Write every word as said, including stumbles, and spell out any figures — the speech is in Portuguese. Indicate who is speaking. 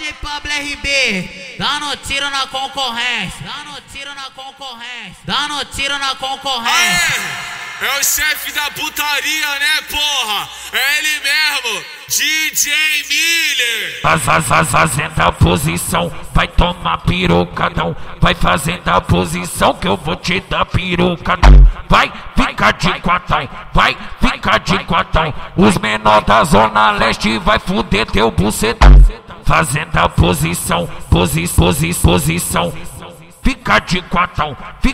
Speaker 1: aí, Pablo R B, dando tiro na concorrência, dando tiro na concorrência, dando tiro na concorrência.
Speaker 2: Aê, é o chefe da putaria, né, porra? É ele mesmo, D J Miller.
Speaker 3: Faz, faz, faz, fazendo a posição, vai tomar pirocadão. Vai fazendo a posição que eu vou te dar pirocadão. Vai ficar de quatão, vai ficar de quatão. Os menores da Zona Leste vai fuder teu bucetão. Fazendo a posição, posi, posi, posição. Fica de quatão.